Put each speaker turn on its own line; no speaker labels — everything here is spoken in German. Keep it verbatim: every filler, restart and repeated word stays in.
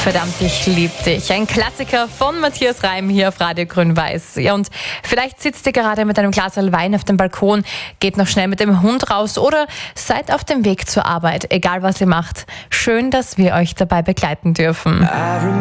Verdammt, ich lieb dich. Ein Klassiker von Matthias Reim hier auf Radio Grün-Weiß. Ja, und vielleicht sitzt ihr gerade mit einem Glas Wein auf dem Balkon, geht noch schnell mit dem Hund raus oder seid auf dem Weg zur Arbeit. Egal was ihr macht. Schön, dass wir euch dabei begleiten dürfen.